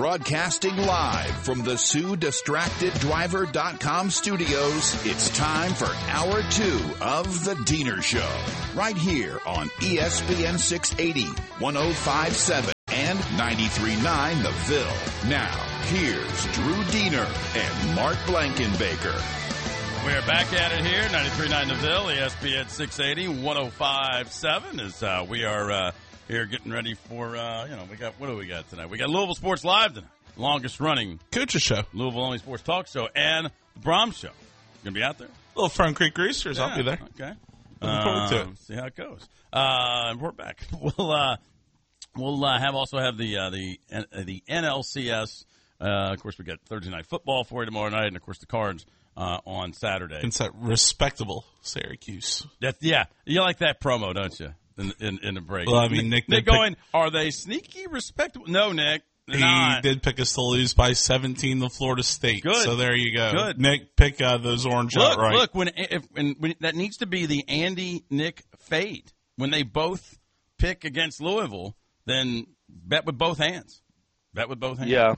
Broadcasting live from the SueDistractedDriver.com studios, it's time for Hour 2 of The Diener Show. Right here on ESPN 680, 105.7, and 93.9 The Ville. Now, here's Drew Diener and Mark Blankenbaker. We're back at it here, 93.9 The Ville, ESPN 680, 105.7, as we are here getting ready for, what do we got tonight? We got Louisville Sports Live tonight, longest running Coach's Show, Louisville Only Sports Talk Show, and the Brahms Show. You going to be out there? Little Front Creek Roosters, yeah, I'll be there. Okay. Looking forward to it. See how it goes. And we're back. We'll have the NLCS. Of course, we got Thursday Night Football for you tomorrow night, and, of course, the Cards on Saturday. It's that respectable Syracuse. Yeah, you like that promo, don't you, in the break? Well, I mean, Nick going, are they sneaky, respectable? No, Nick. He did pick us to lose by 17 to Florida State. Good. So there you go. Good. Nick, pick those orange out right. Look, when that needs to be the Andy-Nick fade. When they both pick against Louisville, then bet with both hands. Bet with both hands. Yeah.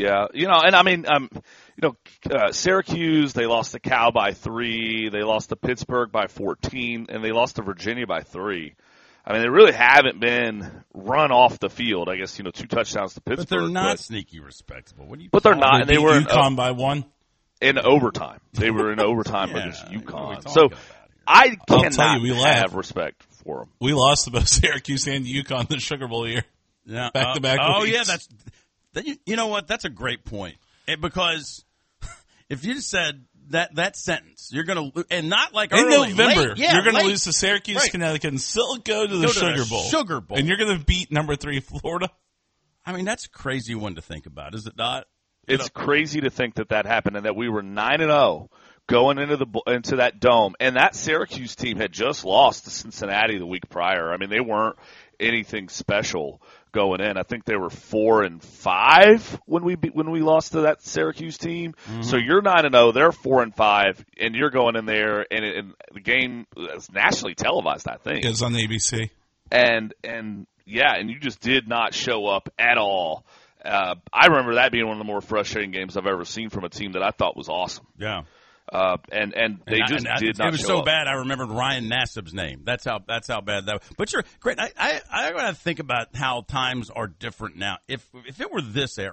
Syracuse, they lost to Cal by 3. They lost to Pittsburgh by 14. And they lost to Virginia by 3. I mean, they really haven't been run off the field. I guess, 2 touchdowns to Pittsburgh. But they're not sneaky respectable. What do you? But they're not. And they were UConn by 1 in overtime. They were in overtime Yeah, against UConn. So I I'll cannot tell you, we have respect for them. We lost to both Syracuse and UConn in the Sugar Bowl year. Yeah, back-to-back weeks. Yeah, you know what? That's a great point. Because if you said that sentence, you're going to, and not like in early, November, late, you're going to late. lose to Syracuse, Right. Connecticut, and still go to the Sugar Bowl. Sugar Bowl. And you're going to beat number 3 Florida. I mean, that's a crazy one to think about, is it not? It's crazy to think that happened and that we were 9-0 going into that dome, and that Syracuse team had just lost to Cincinnati the week prior. I mean, they weren't anything special going in. I think they were 4-5 when we lost to that Syracuse team. Mm-hmm. So you're 9-0, they're 4-5, and you're going in there, and the game is nationally televised, I think. It's on ABC. And you just did not show up at all. I remember that being one of the more frustrating games I've ever seen from a team that I thought was awesome. Yeah. And they did not show up. It was so bad I remembered Ryan Nassib's name. That's how bad that was. But you're great. I got to think about how times are different now. If it were this era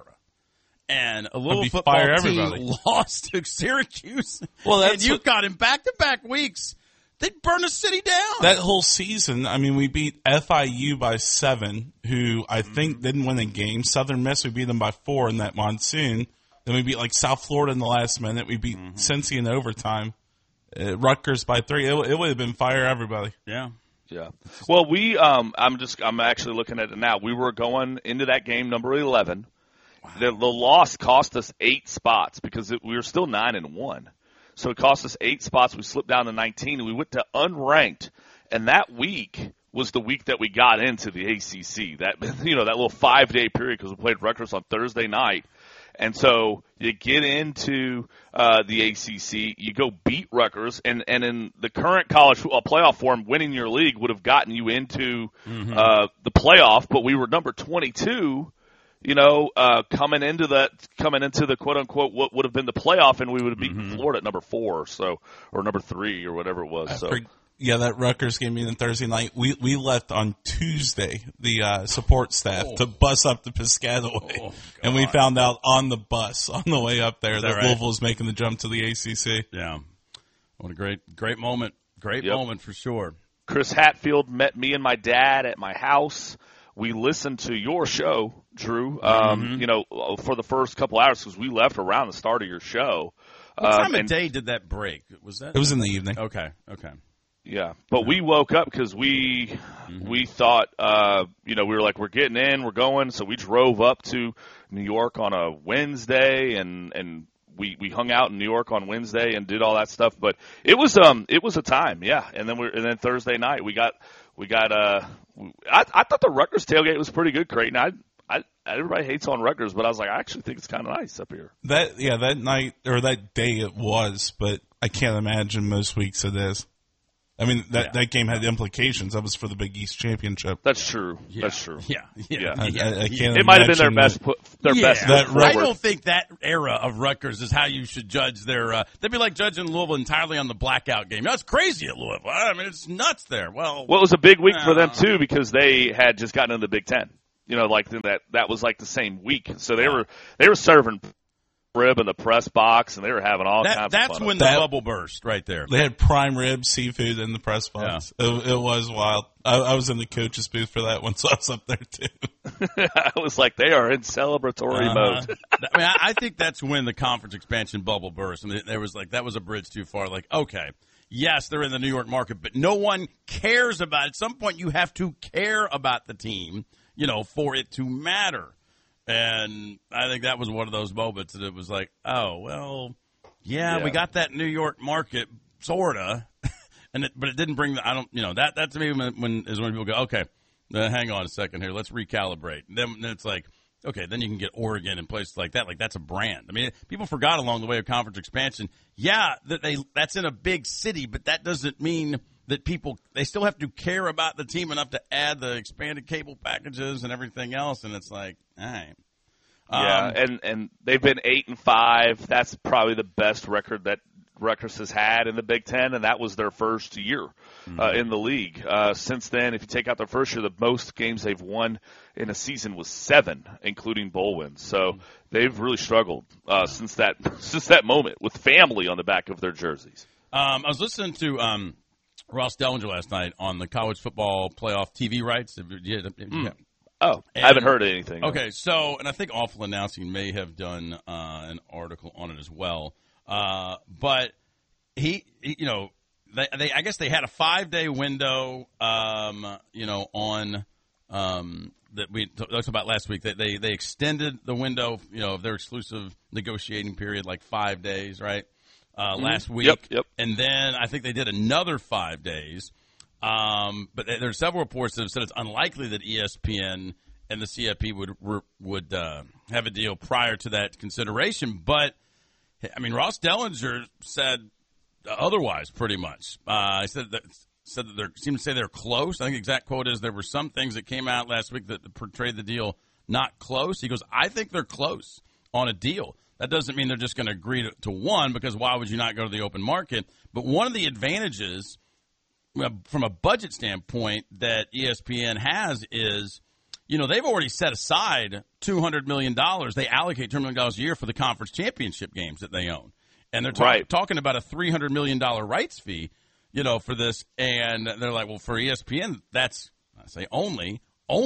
and a Louisville football team lost to Syracuse and you got in back-to-back weeks, they'd burn the city down. That whole season, I mean, we beat FIU by 7, who I think didn't win a game. Southern Miss, we beat them by 4 in that monsoon. Then we beat South Florida in the last minute. We beat Cincy in overtime. Rutgers by 3. It would have been fire everybody. Yeah. Yeah. Well, I'm actually looking at it now. We were going into that game number 11. Wow. The loss cost us 8 spots because we were still 9-1. So it cost us 8 spots. We slipped down to 19, and we went to unranked. And that week was the week that we got into the ACC. That that little 5-day period because we played Rutgers on Thursday night. And so you get into the ACC, you go beat Rutgers, and in the current college football playoff form, winning your league would have gotten you into the playoff. But we were number 22, coming into the quote unquote what would have been the playoff, and we would have beaten Florida at number 4, or number 3 or whatever it was. Yeah, that Rutgers game in Thursday night. We left on Tuesday, the support staff, to bus up to Piscataway. And we found out on the bus, on the way up there, that Louisville was making the jump to the ACC. Yeah. What a great moment. Great moment for sure. Chris Hatfield met me and my dad at my house. We listened to your show, Drew, for the first couple hours because we left around the start of your show. What time of day did that break? It was in the evening. Okay. Yeah, but we woke up because we thought, we were like, we're getting in, we're going. So we drove up to New York on a Wednesday, and we hung out in New York on Wednesday and did all that stuff. But it was a time, yeah. And then Thursday night we got. I thought the Rutgers tailgate was pretty good, Creighton. Everybody hates on Rutgers, but I was like, I actually think it's kind of nice up here. That night or that day it was, but I can't imagine most weeks it is. I mean, that game had implications. That was for the Big East Championship. That's true. Yeah. That's true. Yeah. I can't It might have been their imagine best. I don't think that era of Rutgers is how you should judge their. They'd be like judging Louisville entirely on the blackout game. That's crazy at Louisville. I mean, it's nuts there. Well, it was a big week for them too because they had just gotten into the Big Ten. You know, like that was like the same week. So they were serving rib in the press box, and they were having all kinds of fun. That's when the bubble burst right there. They had prime rib seafood in the press box. Yeah. It was wild. I was in the coach's booth for that one, so I was up there too. I was like, they are in celebratory mode. I mean, I think that's when the conference expansion bubble burst. I mean, there was that was a bridge too far. Like, okay, yes, they're in the New York market, but no one cares about it. At some point, you have to care about the team, for it to matter. And I think that was one of those moments that it was like, oh, well, yeah. We got that New York market, sorta, but it didn't bring that to me when people go, okay, hang on a second here, let's recalibrate. Then it's like, okay, then you can get Oregon and places like that. Like that's a brand. I mean, people forgot along the way of conference expansion. Yeah, that's in a big city, but that doesn't mean that they still have to care about the team enough to add the expanded cable packages and everything else. And it's like, all right. Yeah, and they've been 8-5. That's probably the best record that Rutgers has had in the Big Ten, and that was their first year in the league. Since then, if you take out their first year, the most games they've won in a season was 7, including bowl wins. So they've really struggled since that moment with family on the back of their jerseys. I was listening to Ross Dellinger last night on the college football playoff TV rights. Oh, I haven't heard anything. Okay, so, and I think Awful Announcing may have done an article on it as well. But I guess they had a 5-day window, on that we talked about last week. That they extended the window, of their exclusive negotiating period, like 5 days, right? Last week. Yep. And then I think they did another 5 days. But there are several reports that have said it's unlikely that ESPN and the CFP would have a deal prior to that consideration. But I mean, Ross Dellinger said otherwise, pretty much. He said that they seem to say they're close. I think the exact quote is there were some things that came out last week that portrayed the deal not close. He goes, I think they're close on a deal. That doesn't mean they're just going to agree to one, because why would you not go to the open market? But one of the advantages from a budget standpoint that ESPN has is, they've already set aside $200 million. They allocate $200 million a year for the conference championship games that they own. And they're talking about a $300 million rights fee, for this. And they're like, well, for ESPN, that's, I say only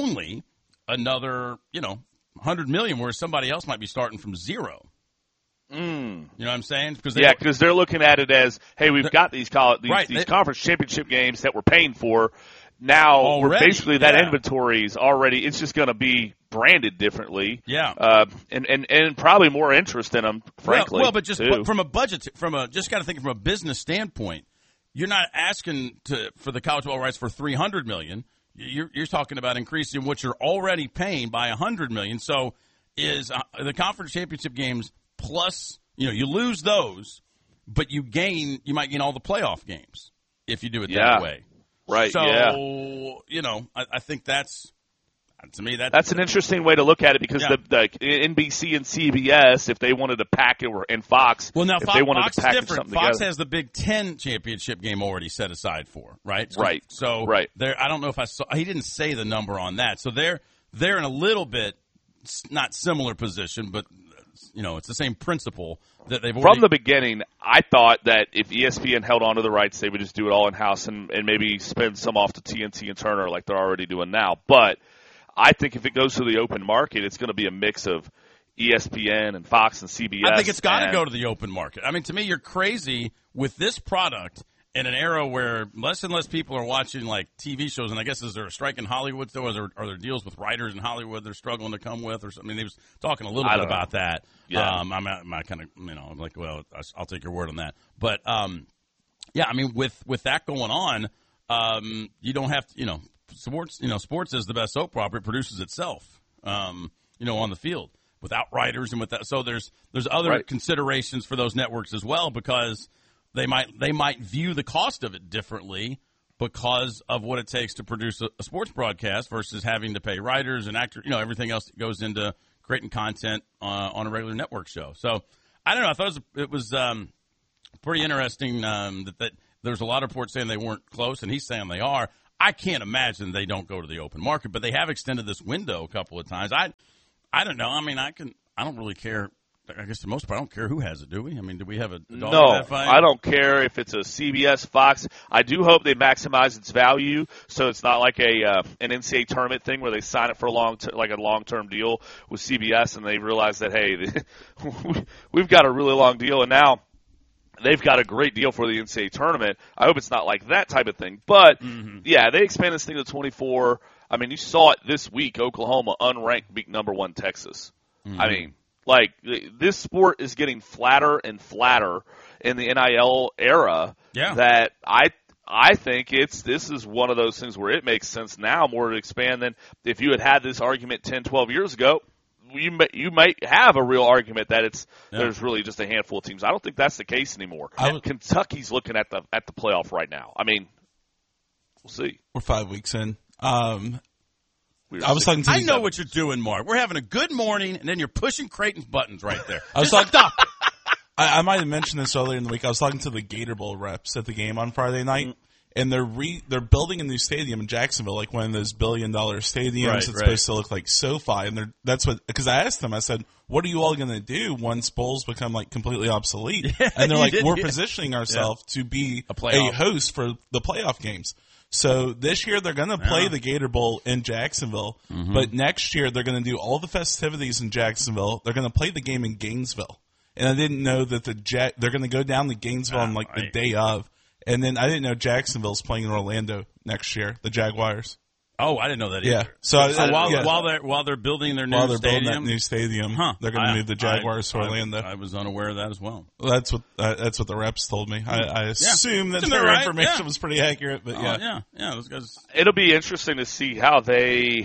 another, $100 million, where somebody else might be starting from zero. You know what I'm saying? Because they're looking at it as, hey, we've got these conference championship games that we're paying for. Now, basically that inventory is already, it's just going to be branded differently. Yeah. And probably more interest in them, frankly. Well, but just from a budget, just got to think from a business standpoint, you're not asking for the college football rights for $300 million. You're talking about increasing what you're already paying by $100 million. So is the conference championship games plus, you lose those, but you might gain all the playoff games if you do it that way. Right. So, I think that's an interesting way to look at it, because the NBC and CBS, if they wanted to pack it, and Fox, well, now if they wanted Fox to pack is different. something Fox together. has the Big Ten championship game already set aside for, right? Right. So there, I don't know if I saw. He didn't say the number on that. So they're in a little bit not similar position, but it's the same principle that they've already. From the beginning, I thought that if ESPN held on to the rights, they would just do it all in-house and maybe spend some off to TNT and Turner like they're already doing now. But I think if it goes to the open market, it's going to be a mix of ESPN and Fox and CBS. I think it's got to go to the open market. I mean, to me, you're crazy with this product in an era where less and less people are watching like TV shows, and I guess is there a strike in Hollywood still? Are there deals with writers in Hollywood they're struggling to come with, or something? I mean, they was talking a little bit about that. Yeah. I'm kind of I'm like, well, I'll take your word on that. But yeah, I mean, with that going on, you don't have to, sports. Sports is the best soap opera; it produces itself. On the field without writers and with that. So there's other considerations for those networks as well, because they might view the cost of it differently because of what it takes to produce a sports broadcast versus having to pay writers and actors, everything else that goes into creating content on a regular network show. So I don't know. I thought it was pretty interesting that there's a lot of reports saying they weren't close, and he's saying they are. I can't imagine they don't go to the open market, but they have extended this window a couple of times. I don't know. I mean, I don't really care. I guess the most part, I don't care who has it, do we? I mean, do we have a dog in that fight? I don't care if it's a CBS, Fox. I do hope they maximize its value, so it's not like an NCAA tournament thing where they sign it for a long-term deal with CBS, and they realize that, hey, we've got a really long deal, and now they've got a great deal for the NCAA tournament. I hope it's not like that type of thing. But, yeah, they expand this thing to 24. I mean, you saw it this week, Oklahoma, unranked, beat number 1 Texas. I mean, like, this sport is getting flatter and flatter in the NIL era that I think this is one of those things where it makes sense now more to expand than if you had this argument 10, 12 years ago. You might have a real argument that there's really just a handful of teams. I don't think that's the case anymore. Kentucky's looking at the playoff right now. I mean, we'll see. We're 5 weeks in. I was talking to I know what you're doing, Mark. We're having a good morning, and then you're pushing Creighton's buttons right there. I was talking. I might have mentioned this earlier in the week. I was talking to the Gator Bowl reps at the game on Friday night, and they're building a new stadium in Jacksonville, like one of those $1 billion stadiums. It's supposed to look like SoFi, and because I asked them, I said, "What are you all going to do once bowls become like completely obsolete?" And they're like, "We're positioning ourselves to be a host for the playoff games." So this year they're going to play the Gator Bowl in Jacksonville, but next year they're going to do all the festivities in Jacksonville. They're going to play the game in Gainesville, and I didn't know that they're going to go down to Gainesville on like the day of, and then I didn't know Jacksonville's playing in Orlando next year, the Jaguars. Oh, I didn't know that either. Yeah. So while they're building their new building that new stadium, they're going to move the Jaguars to Orlando. I was unaware of that as well. That's what the reps told me. I assume that their information was pretty accurate, but yeah, those guys. It'll be interesting to see how they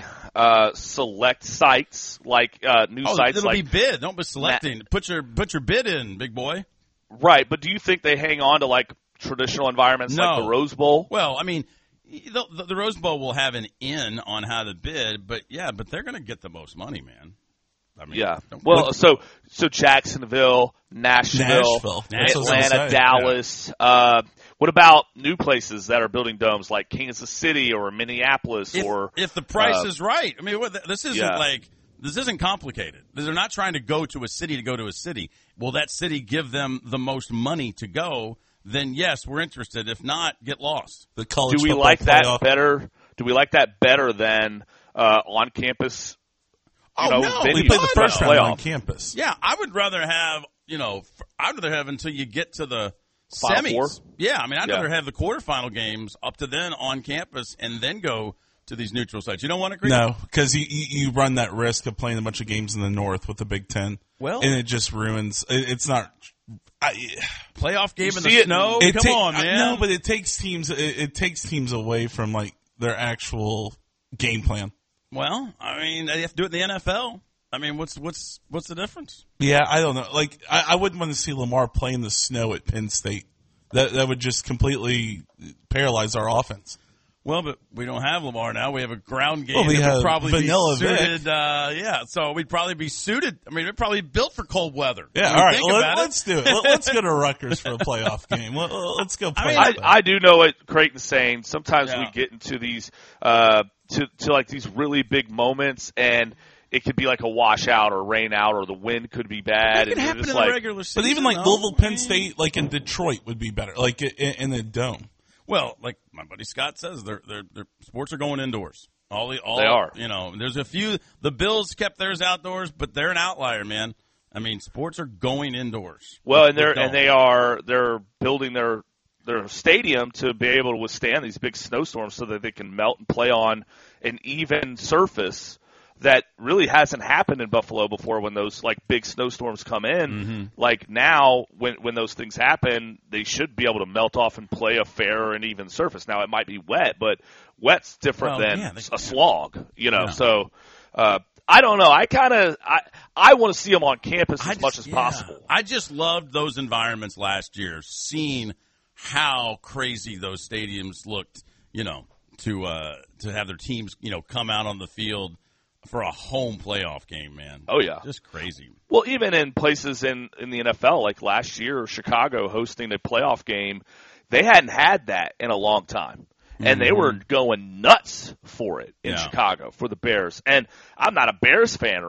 select sites like new sites. It'll be bid. Don't be selecting. Put your bid in, big boy. Right, but do you think they hang on to like traditional environments like the Rose Bowl? Well, I mean. The Rose Bowl will have an in on how to bid, but they're going to get the most money, man. I mean, well, so Jacksonville, Nashville. Atlanta, Dallas. Yeah. What about new places that are building domes like Kansas City or Minneapolis? If the price is right. I mean, this isn't complicated. They're not trying to go to a city to go to a city. Will that city give them the most money to go? Then yes, we're interested. If not, get lost. The college Do we like that better? Do we like that better than on campus? We play the first round on campus. Yeah, I would rather have until you get to the semis. Four? Yeah, I mean, I'd rather have the quarterfinal games up to then on campus and then go to these neutral sites. You don't want to agree? No, because you run that risk of playing a bunch of games in the North with the Big Ten. Well, and it just ruins. It's not. Playoff game in the snow? Come on, man. No, but it takes teams. It takes teams away from like their actual game plan. Well, I mean, they have to do it in the NFL. I mean, what's the difference? Yeah, I don't know. Like, I wouldn't want to see Lamar play in the snow at Penn State. That would just completely paralyze our offense. Well, but we don't have Lamar now. We have a ground game. Well, we have probably Vanilla be suited. So we'd probably be suited. I mean, we're probably built for cold weather. Yeah, all right. Let's do it. Let's go to Rutgers for a playoff game. Let's go play. I do know what Creighton's saying. Sometimes we get into these to like these really big moments, and it could be like a washout or rain out, or the wind could be bad. It could happen in the regular season. But even like Louisville, Penn State, like in Detroit, would be better. Like in the dome. Well, like my buddy Scott says, their sports are going indoors. They are. You know, there's a few. The Bills kept theirs outdoors, but they're an outlier, man. I mean, sports are going indoors. Well, and they're building their stadium to be able to withstand these big snowstorms so that they can melt and play on an even surface. That really hasn't happened in Buffalo before when those like big snowstorms come in. Mm-hmm. Like now, when those things happen, they should be able to melt off and play a fair and even surface. Now it might be wet, but wet's different than a slog, you know. Yeah. So I don't know. I want to see them on campus as much as possible. I just loved those environments last year, seeing how crazy those stadiums looked to have their teams, come out on the field for a home playoff game, man. Oh, yeah. Just crazy. Well, even in places in the NFL, like last year, Chicago hosting a playoff game, they hadn't had that in a long time. And they were going nuts for it in Chicago for the Bears. And I'm not a Bears fan or